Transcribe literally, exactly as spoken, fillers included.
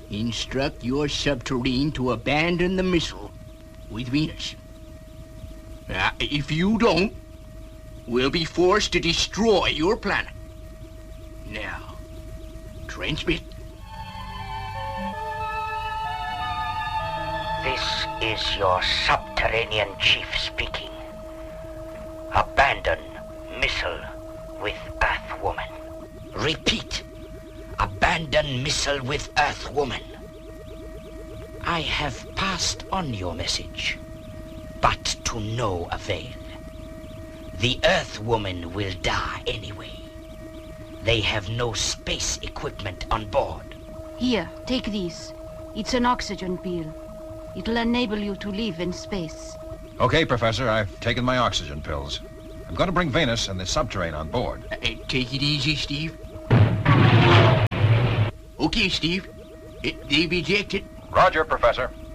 Instruct your subterrane to abandon the missile with Venus. Now, if you don't, we'll be forced to destroy your planet. Now, transmit. This is your subterranean chief speaking. Abandon missile with Earthwoman. Repeat. Abandon missile with Earthwoman. I have passed on your message, but to no avail. The Earthwoman will die anyway. They have no space equipment on board. Here, take these. It's an oxygen pill. It'll enable you to live in space. Okay, Professor, I've taken my oxygen pills. I'm going to bring Venus and the subterrane on board. Uh, take it easy, Steve. Okay, Steve. It, they've ejected. Roger, Professor.